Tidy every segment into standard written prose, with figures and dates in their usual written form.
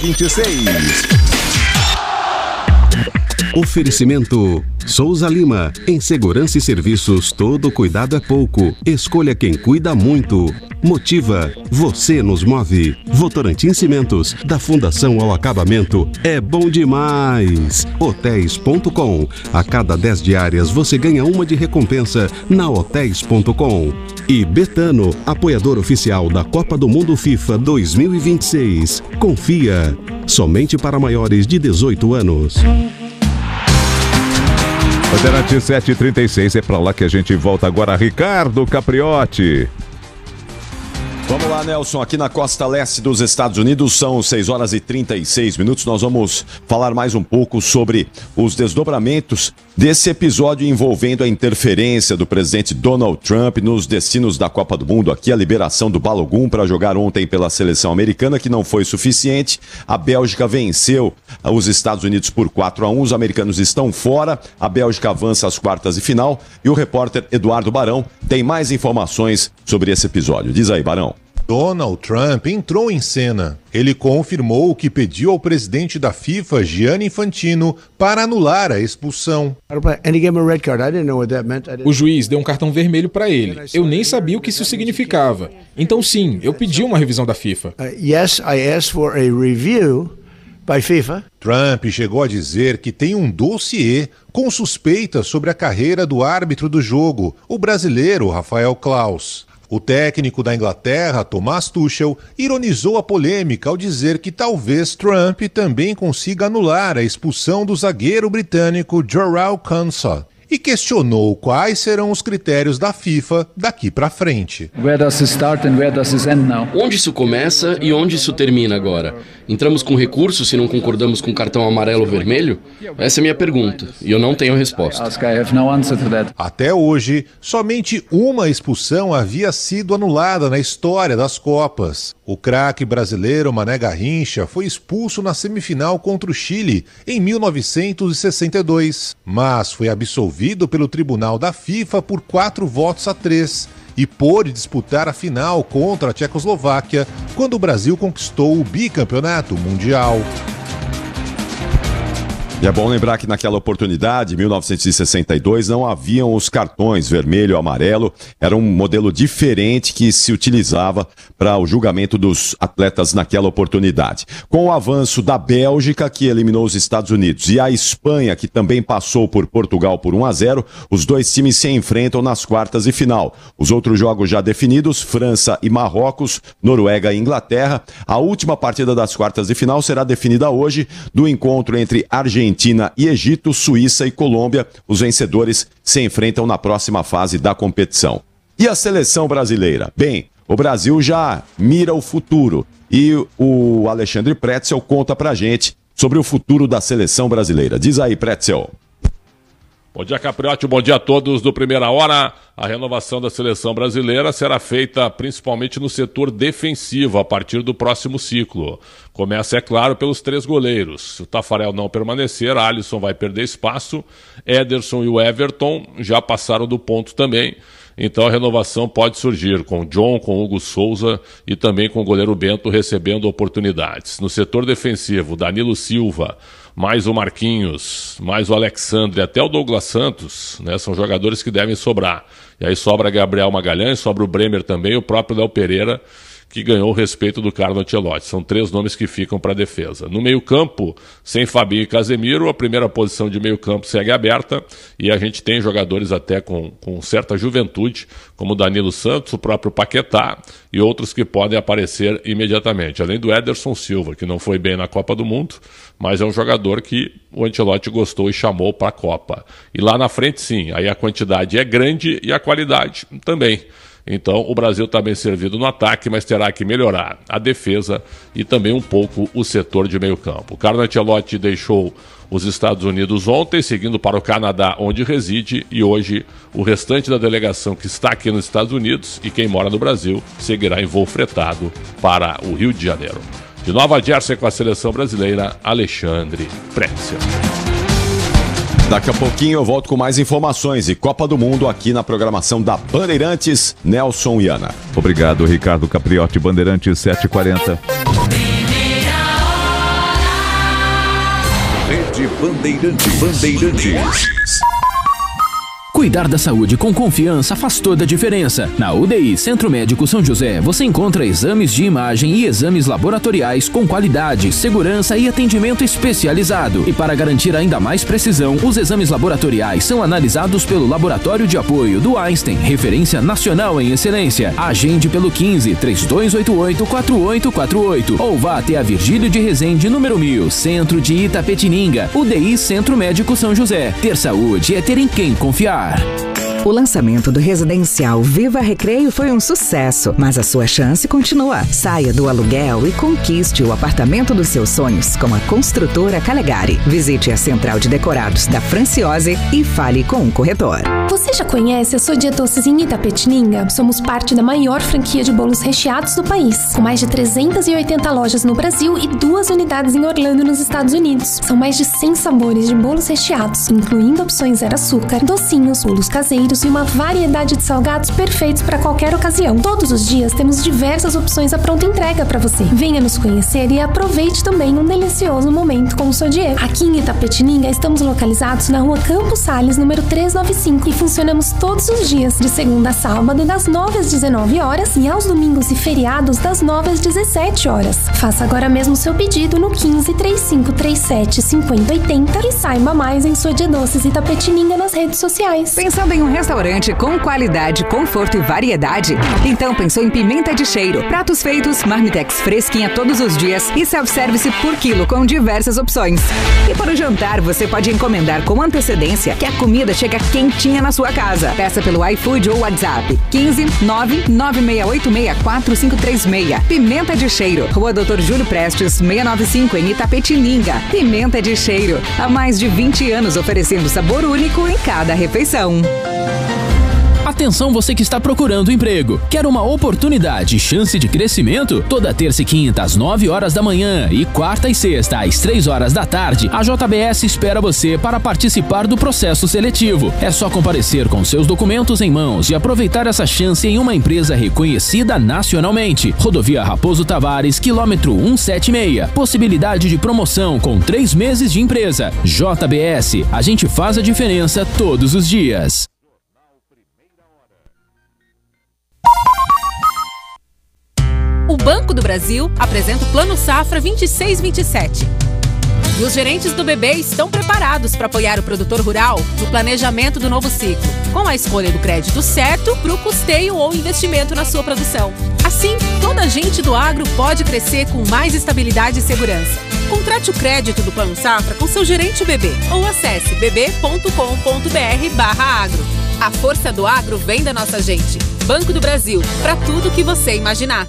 26. Oferecimento Souza Lima. Em segurança e serviços, todo cuidado é pouco. Escolha quem cuida muito. Motiva. Você nos move. Votorantim Cimentos. Da fundação ao acabamento. É bom demais. Hotéis.com. A cada 10 diárias você ganha uma de recompensa na Hotéis.com. E Betano, apoiador oficial da Copa do Mundo FIFA 2026. Confia. Somente para maiores de 18 anos. Bandeirante 7h36, é pra lá que a gente volta agora. Ricardo Capriotti. Vamos lá, Nelson, aqui na costa leste dos Estados Unidos são 6h36. Nós vamos falar mais um pouco sobre os desdobramentos desse episódio envolvendo a interferência do presidente Donald Trump nos destinos da Copa do Mundo. Aqui a liberação do Balogun para jogar ontem pela seleção americana, que não foi suficiente. A Bélgica venceu os Estados Unidos por 4-1. Os americanos estão fora. A Bélgica avança às quartas de final. E o repórter Eduardo Barão tem mais informações sobre esse episódio. Diz aí, Barão. Donald Trump entrou em cena. Ele confirmou que pediu ao presidente da FIFA, Gianni Infantino, para anular a expulsão. O juiz deu um cartão vermelho para ele. Eu nem sabia o que isso significava. Então sim, eu pedi uma revisão da FIFA. Trump chegou a dizer que tem um dossiê com suspeitas sobre a carreira do árbitro do jogo, o brasileiro Rafael Claus. O técnico da Inglaterra, Thomas Tuchel, ironizou a polêmica ao dizer que talvez Trump também consiga anular a expulsão do zagueiro britânico Jarrell Quansah e questionou quais serão os critérios da FIFA daqui para frente. Onde isso começa e onde isso termina agora? Entramos com recurso se não concordamos com cartão amarelo ou vermelho? Essa é a minha pergunta, e eu não tenho resposta. Até hoje, somente uma expulsão havia sido anulada na história das Copas. O craque brasileiro Mané Garrincha foi expulso na semifinal contra o Chile em 1962, mas foi absolvido pelo Tribunal da FIFA por 4-3 e pôde disputar a final contra a Tchecoslováquia quando o Brasil conquistou o bicampeonato mundial. E é bom lembrar que naquela oportunidade, em 1962, não haviam os cartões vermelho e amarelo. Era um modelo diferente que se utilizava para o julgamento dos atletas naquela oportunidade. Com o avanço da Bélgica, que eliminou os Estados Unidos, e a Espanha, que também passou por Portugal por 1-0, os dois times se enfrentam nas quartas de final. Os outros jogos já definidos, França e Marrocos, Noruega e Inglaterra. A última partida das quartas de final será definida hoje, do encontro entre Argentina e Egito, Suíça e Colômbia. Os vencedores se enfrentam na próxima fase da competição. E a seleção brasileira? Bem, o Brasil já mira o futuro e o Alexandre Pretzel conta pra gente sobre o futuro da seleção brasileira. Diz aí, Pretzel. Bom dia, Capriotti, bom dia a todos do Primeira Hora. A renovação da seleção brasileira será feita principalmente no setor defensivo a partir do próximo ciclo. Começa, é claro, pelos 3 goleiros. Se o Tafarel não permanecer, Alisson vai perder espaço, Ederson e o Everton já passaram do ponto também. Então a renovação pode surgir com John, com Hugo Souza e também com o goleiro Bento recebendo oportunidades. No setor defensivo, Danilo Silva, mais o Marquinhos, mais o Alexandre, até o Douglas Santos, né, são jogadores que devem sobrar. E aí sobra Gabriel Magalhães, sobra o Bremer também, o próprio Léo Pereira, que ganhou o respeito do Carlo Ancelotti. São 3 nomes que ficam para a defesa. No meio-campo, sem Fabinho e Casemiro, a primeira posição de meio-campo segue aberta e a gente tem jogadores até com certa juventude, como o Danilo Santos, o próprio Paquetá e outros que podem aparecer imediatamente. Além do Ederson Silva, que não foi bem na Copa do Mundo, mas é um jogador que o Ancelotti gostou e chamou para a Copa. E lá na frente, sim, aí a quantidade é grande e a qualidade também. Então o Brasil está bem servido no ataque, mas terá que melhorar a defesa e também um pouco o setor de meio campo. O Carlo Ancelotti deixou os Estados Unidos ontem, seguindo para o Canadá, onde reside, e hoje o restante da delegação que está aqui nos Estados Unidos e quem mora no Brasil seguirá em voo fretado para o Rio de Janeiro. De Nova Jersey com a seleção brasileira, Alexandre Pretzel. Daqui a pouquinho eu volto com mais informações e Copa do Mundo aqui na programação da Bandeirantes, Nelson e Ana. Obrigado, Ricardo Capriotti, Bandeirantes 7h40. Rede Bandeirantes. Cuidar da saúde com confiança faz toda a diferença. Na UDI Centro Médico São José, você encontra exames de imagem e exames laboratoriais com qualidade, segurança e atendimento especializado. E para garantir ainda mais precisão, os exames laboratoriais são analisados pelo Laboratório de Apoio do Einstein, referência nacional em excelência. Agende pelo 15 3288 4848 ou vá até a Virgílio de Resende, número 1000, Centro de Itapetininga. UDI Centro Médico São José. Ter saúde é ter em quem confiar. O lançamento do residencial Viva Recreio foi um sucesso, mas a sua chance continua. Saia do aluguel e conquiste o apartamento dos seus sonhos com a construtora Calegari. Visite a Central de Decorados da Franciose e fale com o corretor. Você já conhece a Sodier Doces em Itapetininga? Somos parte da maior franquia de bolos recheados do país, com mais de 380 lojas no Brasil e 2 unidades em Orlando, nos Estados Unidos. São mais de 100 sabores de bolos recheados, incluindo opções zero açúcar, docinhos, bolos caseiros e uma variedade de salgados perfeitos para qualquer ocasião. Todos os dias temos diversas opções à pronta entrega para você. Venha nos conhecer e aproveite também um delicioso momento com o Sodier. Aqui em Itapetininga estamos localizados na Rua Campos Sales, número 395 e funcionamos todos os dias, de segunda a sábado, das 9 às 19 horas e aos domingos e feriados, das 9 às 17 horas. Faça agora mesmo seu pedido no 15 3537 5080 e saiba mais em Sodier Doces Itapetininga nas redes sociais. Pensando em um restaurante com qualidade, conforto e variedade? Então pensou em Pimenta de Cheiro. Pratos feitos, marmitex fresquinha todos os dias e self-service por quilo com diversas opções. E para o jantar, você pode encomendar com antecedência que a comida chega quentinha na sua casa. Peça pelo iFood ou WhatsApp 15 996864536. Pimenta de Cheiro, Rua Dr. Júlio Prestes, 695 em Itapetininga. Pimenta de Cheiro, há mais de 20 anos oferecendo sabor único em cada refeição. Atenção, você que está procurando emprego. Quer uma oportunidade e chance de crescimento? Toda terça e quinta às 9 horas da manhã e quarta e sexta às 3 horas da tarde, a JBS espera você para participar do processo seletivo. É só comparecer com seus documentos em mãos e aproveitar essa chance em uma empresa reconhecida nacionalmente. Rodovia Raposo Tavares, quilômetro 176. Possibilidade de promoção com 3 meses de empresa. JBS, a gente faz a diferença todos os dias. O Banco do Brasil apresenta o Plano Safra 26-27. E os gerentes do BB estão preparados para apoiar o produtor rural no planejamento do novo ciclo, com a escolha do crédito certo para o custeio ou investimento na sua produção. Assim, toda a gente do agro pode crescer com mais estabilidade e segurança. Contrate o crédito do Plano Safra com seu gerente BB ou acesse bb.com.br/agro. A força do agro vem da nossa gente. Banco do Brasil, para tudo que você imaginar.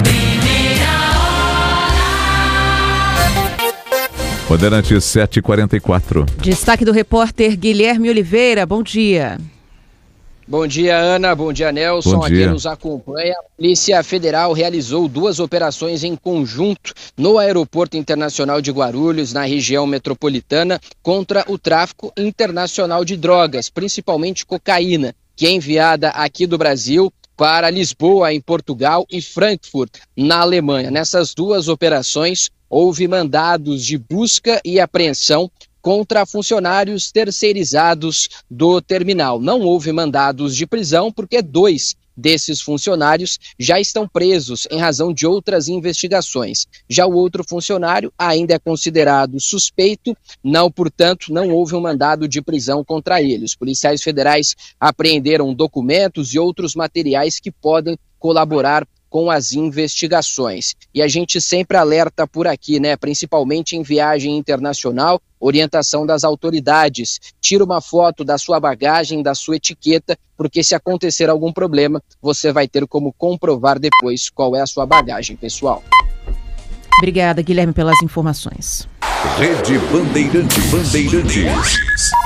Bandeirantes 7h44. Destaque do repórter Guilherme Oliveira. Bom dia. Bom dia, Ana. Bom dia, Nelson. Bom dia. Aqui nos acompanha. A Polícia Federal realizou 2 operações em conjunto no Aeroporto Internacional de Guarulhos, na região metropolitana, contra o tráfico internacional de drogas, principalmente cocaína, que é enviada aqui do Brasil para Lisboa, em Portugal, e Frankfurt, na Alemanha. Nessas 2 operações, houve mandados de busca e apreensão contra funcionários terceirizados do terminal. Não houve mandados de prisão porque 2 desses funcionários já estão presos em razão de outras investigações. Já o outro funcionário ainda é considerado suspeito, portanto, não houve um mandado de prisão contra ele. Os policiais federais apreenderam documentos e outros materiais que podem colaborar com as investigações. E a gente sempre alerta por aqui, principalmente em viagem internacional, orientação das autoridades. Tira uma foto da sua bagagem, da sua etiqueta, porque se acontecer algum problema, você vai ter como comprovar depois qual é a sua bagagem pessoal. Obrigada, Guilherme, pelas informações. Rede Bandeirantes.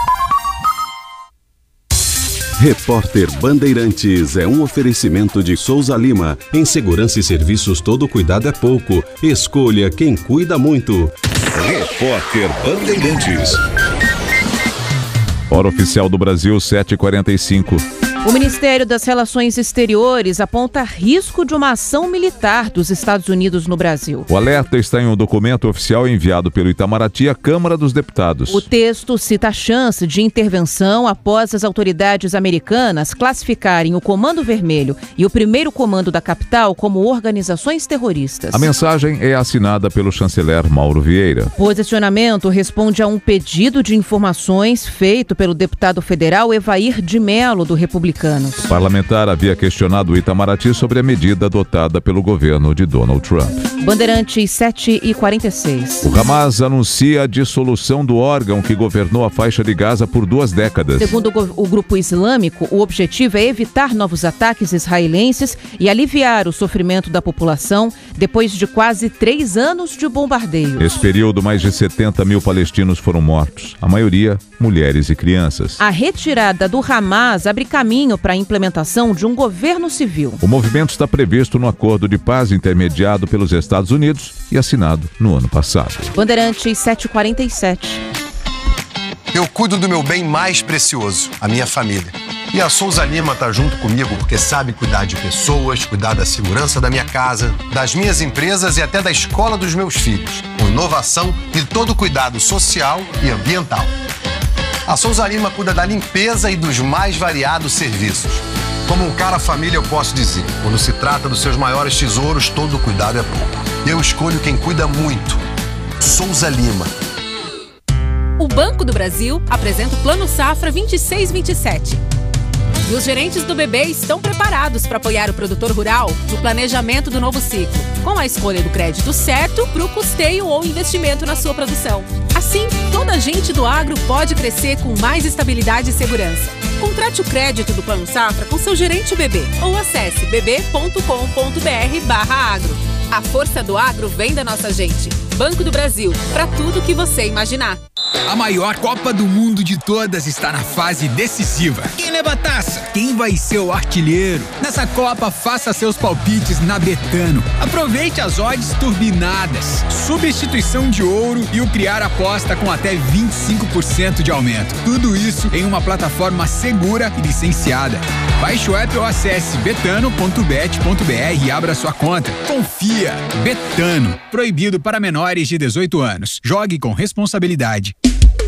Repórter Bandeirantes é um oferecimento de Souza Lima. Em segurança e serviços, todo cuidado é pouco. Escolha quem cuida muito. Repórter Bandeirantes. Hora oficial do Brasil, 7h45. O Ministério das Relações Exteriores aponta risco de uma ação militar dos Estados Unidos no Brasil. O alerta está em um documento oficial enviado pelo Itamaraty à Câmara dos Deputados. O texto cita a chance de intervenção após as autoridades americanas classificarem o Comando Vermelho e o Primeiro Comando da capital como organizações terroristas. A mensagem é assinada pelo chanceler Mauro Vieira. O posicionamento responde a um pedido de informações feito pelo deputado federal Evair de Mello, do Republicanos. O parlamentar havia questionado o Itamaraty sobre a medida adotada pelo governo de Donald Trump. Bandeirantes 7h46. O Hamas anuncia a dissolução do órgão que governou a faixa de Gaza por 2 décadas. Segundo o grupo islâmico, o objetivo é evitar novos ataques israelenses e aliviar o sofrimento da população depois de quase 3 anos de bombardeio. Nesse período, mais de 70 mil palestinos foram mortos, a maioria mulheres e crianças. A retirada do Hamas abre caminho para a implementação de um governo civil. O movimento está previsto no acordo de paz intermediado pelos Estados Unidos e assinado no ano passado. Bandeirantes 7h47. Eu cuido do meu bem mais precioso, a minha família. E a Souza Lima está junto comigo porque sabe cuidar de pessoas, cuidar da segurança da minha casa, das minhas empresas e até da escola dos meus filhos, com inovação e todo cuidado social e ambiental. A Souza Lima cuida da limpeza e dos mais variados serviços. Como um cara família, eu posso dizer, quando se trata dos seus maiores tesouros, todo cuidado é pouco. Eu escolho quem cuida muito. Souza Lima. O Banco do Brasil apresenta o Plano Safra 2627. E os gerentes do BB estão preparados para apoiar o produtor rural no planejamento do novo ciclo, com a escolha do crédito certo para o custeio ou investimento na sua produção. Assim, toda a gente do agro pode crescer com mais estabilidade e segurança. Contrate o crédito do Plano Safra com seu gerente BB ou acesse bb.com.br/agro. A força do agro vem da nossa gente. Banco do Brasil, para tudo que você imaginar. A maior Copa do Mundo de todas está na fase decisiva. Quem leva a taça? Quem vai ser o artilheiro? Nessa Copa, faça seus palpites na Betano. Aproveite as odds turbinadas, substituição de ouro e o criar aposta com até 25% de aumento. Tudo isso em uma plataforma segura e licenciada. Baixe o app ou acesse betano.bet.br e abra sua conta. Confia! Betano. Proibido para menores de 18 anos. Jogue com responsabilidade.